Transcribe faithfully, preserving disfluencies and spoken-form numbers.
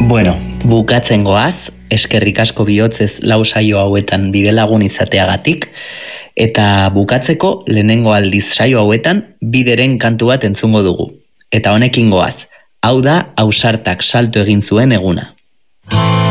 Bueno, bukatzen goaz, eskerrik asko bihotzez lau saio hauetan bidelagun izateagatik, eta bukatzeko lehenengo aldiz saio hauetan bideren kantu bat entzungo dugu. Eta honekin goaz, hau da ausartak salto egin zuen eguna.